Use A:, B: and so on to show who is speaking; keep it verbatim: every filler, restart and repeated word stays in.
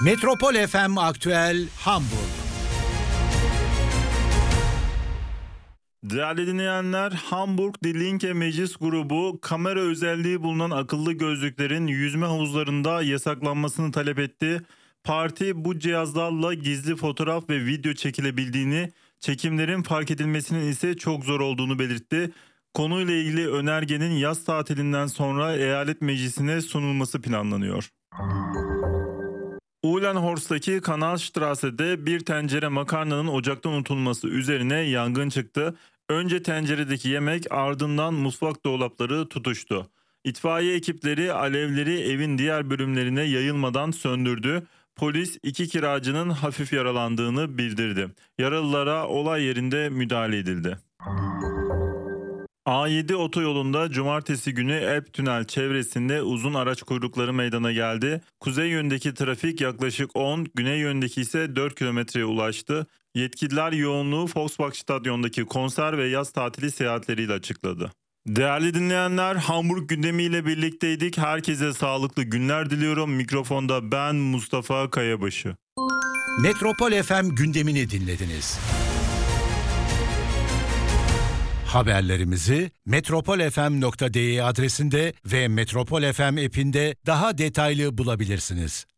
A: Metropol F M Aktüel Hamburg.
B: Değerli dinleyenler, Hamburg Die Linke Meclis Grubu kamera özelliği bulunan akıllı gözlüklerin yüzme havuzlarında yasaklanmasını talep etti. Parti bu cihazlarla gizli fotoğraf ve video çekilebildiğini, çekimlerin fark edilmesinin ise çok zor olduğunu belirtti. Konuyla ilgili önergenin yaz tatilinden sonra eyalet meclisine sunulması planlanıyor. Uhlenhorst'taki Kanalstrasse'de bir tencere makarnanın ocakta unutulması üzerine yangın çıktı. Önce tenceredeki yemek, ardından mutfak dolapları tutuştu. İtfaiye ekipleri alevleri evin diğer bölümlerine yayılmadan söndürdü. Polis iki kiracının hafif yaralandığını bildirdi. Yaralılara olay yerinde müdahale edildi. A yedi otoyolunda cumartesi günü Elb Tünel çevresinde uzun araç kuyrukları meydana geldi. Kuzey yöndeki trafik yaklaşık on, güney yöndeki ise dört kilometreye ulaştı. Yetkililer yoğunluğu Volkswagen Stadyum'daki konser ve yaz tatili seyahatleriyle açıkladı. Değerli dinleyenler, Hamburg gündemiyle birlikteydik. Herkese sağlıklı günler diliyorum. Mikrofonda ben Mustafa Kayabaşı.
A: Metropol F M gündemini dinlediniz. Haberlerimizi metropol f m nokta d e adresinde ve Metropol F M app'inde daha detaylı bulabilirsiniz.